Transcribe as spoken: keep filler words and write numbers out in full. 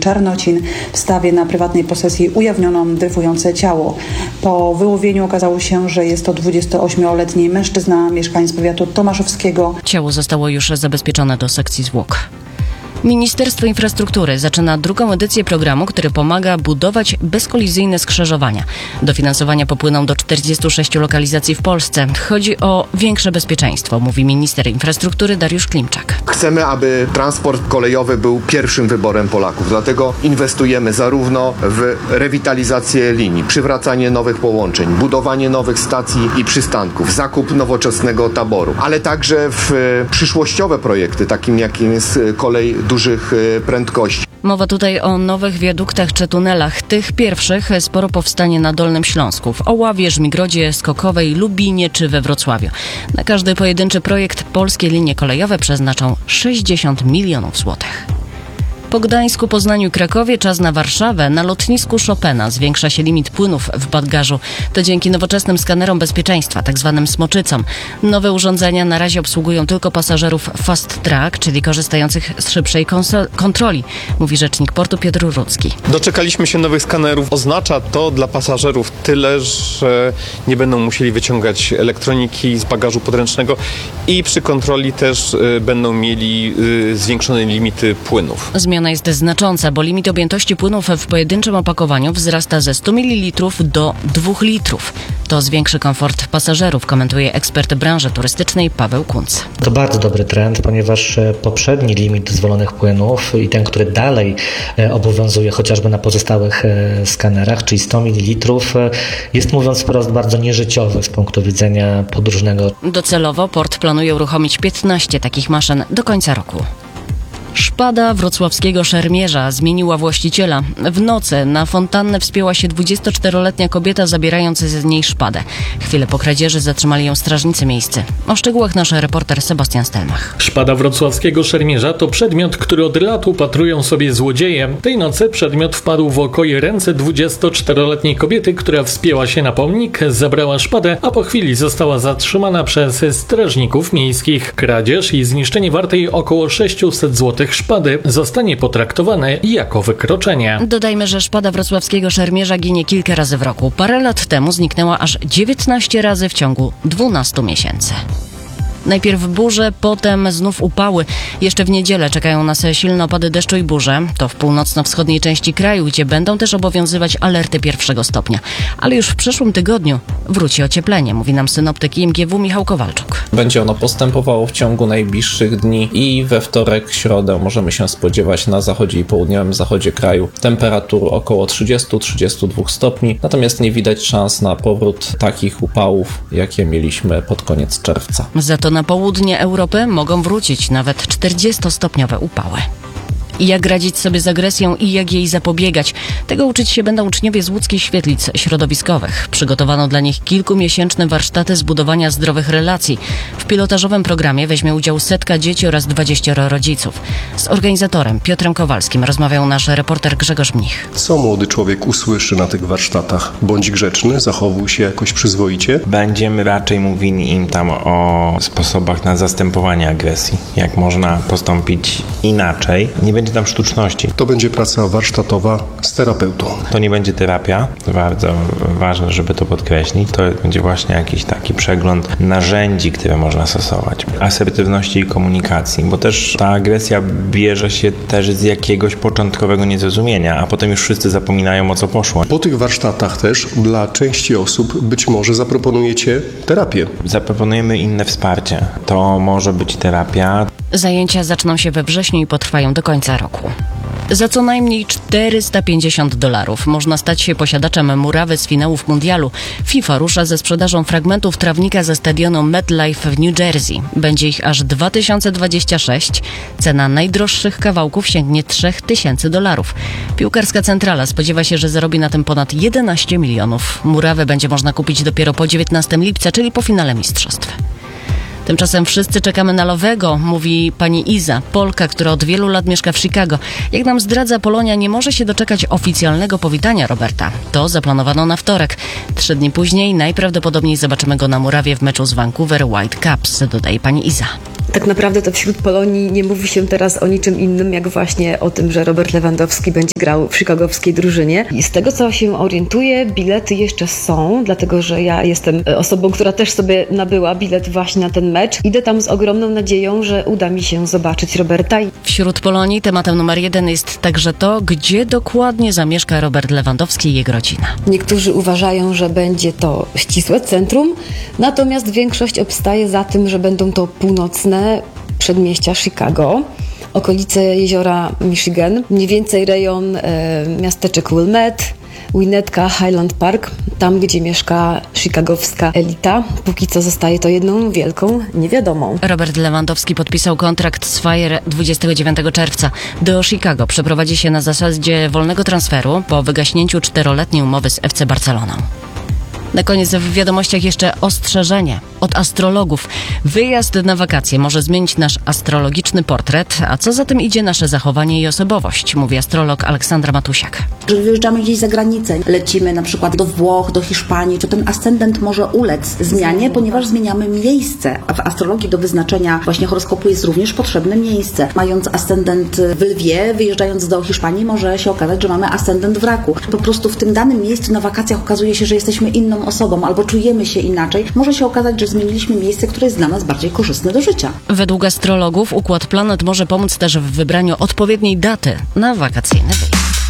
Czarnocin. W stawie na prywatnej posesji ujawniono dryfujące ciało. Po wyłowieniu okazało się, że jest to dwudziestoośmioletni mężczyzna, mieszkaniec powiatu tomaszowskiego. Ciało zostało już zabezpieczone do sekcji zwłok. Ministerstwo Infrastruktury zaczyna drugą edycję programu, który pomaga budować bezkolizyjne skrzyżowania. Dofinansowania popłyną do czterdziestu sześciu lokalizacji w Polsce. Chodzi o większe bezpieczeństwo, mówi minister infrastruktury Dariusz Klimczak. Chcemy, aby transport kolejowy był pierwszym wyborem Polaków. Dlatego inwestujemy zarówno w rewitalizację linii, przywracanie nowych połączeń, budowanie nowych stacji i przystanków, zakup nowoczesnego taboru, ale także w przyszłościowe projekty, takim jakim jest kolej dużych prędkości. Mowa tutaj o nowych wiaduktach czy tunelach. Tych pierwszych sporo powstanie na Dolnym Śląsku, w Oławie, Żmigrodzie, Skokowej, Lubinie czy we Wrocławiu. Na każdy pojedynczy projekt polskie linie kolejowe przeznaczą sześćdziesiąt milionów złotych. Po Gdańsku, Poznaniu i Krakowie czas na Warszawę. Na lotnisku Chopina zwiększa się limit płynów w bagażu. To dzięki nowoczesnym skanerom bezpieczeństwa, tzw. smoczycom. Nowe urządzenia na razie obsługują tylko pasażerów fast track, czyli korzystających z szybszej konso- kontroli, mówi rzecznik portu Piotr Rudzki. Doczekaliśmy się nowych skanerów. Oznacza to dla pasażerów tyle, że nie będą musieli wyciągać elektroniki z bagażu podręcznego i przy kontroli też y, będą mieli y, zwiększone limity płynów. Zmiana jest znacząca, bo limit objętości płynów w pojedynczym opakowaniu wzrasta ze stu mililitrów do dwóch litrów. To zwiększy komfort pasażerów, komentuje ekspert branży turystycznej Paweł Kunc. To bardzo dobry trend, ponieważ poprzedni limit dozwolonych płynów i ten, który dalej obowiązuje chociażby na pozostałych skanerach, czyli sto mililitrów, jest, mówiąc wprost, bardzo nieżyciowy z punktu widzenia podróżnego. Docelowo port planuje uruchomić piętnaście takich maszyn do końca roku. Szpada wrocławskiego szermierza zmieniła właściciela. W nocy na fontannę wspięła się dwudziestoczteroletnia kobieta, zabierając z niej szpadę. Chwilę po kradzieży zatrzymali ją strażnicy miejscy. O szczegółach nasz reporter Sebastian Stelmach. Szpada wrocławskiego szermierza to przedmiot, który od lat upatrują sobie złodzieje. Tej nocy przedmiot wpadł w oko i ręce dwudziestoczteroletniej kobiety, która wspięła się na pomnik, zabrała szpadę, a po chwili została zatrzymana przez strażników miejskich. Kradzież i zniszczenie wartej około sześćset złotych szpady zostanie potraktowane jako wykroczenie. Dodajmy, że szpada wrocławskiego szermierza ginie kilka razy w roku. Parę lat temu zniknęła aż dziewiętnaście razy w ciągu dwunastu miesięcy. Najpierw burze, potem znów upały. Jeszcze w niedzielę czekają nas silne opady deszczu i burze. To w północno-wschodniej części kraju, gdzie będą też obowiązywać alerty pierwszego stopnia. Ale już w przyszłym tygodniu wróci ocieplenie, mówi nam synoptyk I M G W Michał Kowalczuk. Będzie ono postępowało w ciągu najbliższych dni i we wtorek, środę możemy się spodziewać na zachodzie i południowym zachodzie kraju temperatur około trzydzieści do trzydziestu dwóch stopni. Natomiast nie widać szans na powrót takich upałów, jakie mieliśmy pod koniec czerwca. Za to na południe Europy mogą wrócić nawet czterdziestostopniowe upały. I jak radzić sobie z agresją i jak jej zapobiegać? Tego uczyć się będą uczniowie z łódzkich świetlic środowiskowych. Przygotowano dla nich kilkumiesięczne warsztaty zbudowania zdrowych relacji. W pilotażowym programie weźmie udział setka dzieci oraz dwudziestu rodziców. Z organizatorem Piotrem Kowalskim rozmawiał nasz reporter Grzegorz Mnich. Co młody człowiek usłyszy na tych warsztatach? Bądź grzeczny, zachowuj się jakoś przyzwoicie. Będziemy raczej mówili im tam o sposobach na zastępowanie agresji. Jak można postąpić inaczej. Nie będzie tam sztuczności. To będzie praca warsztatowa z terapeutą. To nie będzie terapia. Bardzo ważne, żeby to podkreślić. To będzie właśnie jakiś taki przegląd narzędzi, które można stosować. Asertywności i komunikacji, bo też ta agresja bierze się też z jakiegoś początkowego niezrozumienia, a potem już wszyscy zapominają, o co poszło. Po tych warsztatach też dla części osób być może zaproponujecie terapię. Zaproponujemy inne wsparcie. To może być terapia. Zajęcia zaczną się we wrześniu i potrwają do końca roku. Za co najmniej czterysta pięćdziesiąt dolarów można stać się posiadaczem murawy z finałów mundialu. FIFA rusza ze sprzedażą fragmentów trawnika ze stadionu MetLife w New Jersey. Będzie ich aż dwa tysiące dwadzieścia sześć. Cena najdroższych kawałków sięgnie trzy tysiące dolarów. Piłkarska centrala spodziewa się, że zarobi na tym ponad jedenaście milionów. Murawę będzie można kupić dopiero po dziewiętnastego lipca, czyli po finale mistrzostw. Tymczasem wszyscy czekamy na Lowego, mówi pani Iza, Polka, która od wielu lat mieszka w Chicago. Jak nam zdradza, Polonia nie może się doczekać oficjalnego powitania Roberta. To zaplanowano na wtorek. Trzy dni później najprawdopodobniej zobaczymy go na murawie w meczu z Vancouver Whitecaps, dodaje pani Iza. Tak naprawdę to wśród Polonii nie mówi się teraz o niczym innym, jak właśnie o tym, że Robert Lewandowski będzie grał w chicagowskiej drużynie. I z tego, co się orientuję, bilety jeszcze są, dlatego że ja jestem osobą, która też sobie nabyła bilet właśnie na ten mecz. Idę tam z ogromną nadzieją, że uda mi się zobaczyć Roberta. Wśród Polonii tematem numer jeden jest także to, gdzie dokładnie zamieszka Robert Lewandowski i jego rodzina. Niektórzy uważają, że będzie to ścisłe centrum, natomiast większość obstaje za tym, że będą to północne przedmieścia Chicago, okolice jeziora Michigan, mniej więcej rejon e, miasteczek Wilmette, Winnetka, Highland Park, tam gdzie mieszka chicagowska elita. Póki co zostaje to jedną wielką niewiadomą. Robert Lewandowski podpisał kontrakt z Fire dwudziestego dziewiątego czerwca. Do Chicago przeprowadzi się na zasadzie wolnego transferu po wygaśnięciu czteroletniej umowy z F C Barceloną. Na koniec w wiadomościach jeszcze ostrzeżenie od astrologów. Wyjazd na wakacje może zmienić nasz astrologiczny portret, a co za tym idzie nasze zachowanie i osobowość, mówi astrolog Aleksandra Matusiak. Że wyjeżdżamy gdzieś za granicę, lecimy na przykład do Włoch, do Hiszpanii, czy ten ascendent może ulec zmianie, ponieważ zmieniamy miejsce. A w astrologii do wyznaczenia właśnie horoskopu jest również potrzebne miejsce. Mając ascendent w Lwie, wyjeżdżając do Hiszpanii, może się okazać, że mamy ascendent w Raku. Po prostu w tym danym miejscu na wakacjach okazuje się, że jesteśmy inną osobą albo czujemy się inaczej. Może się okazać, że zmieniliśmy miejsce, które jest dla nas bardziej korzystne do życia. Według astrologów układ planet może pomóc też w wybraniu odpowiedniej daty na wakacyjny wyjazd.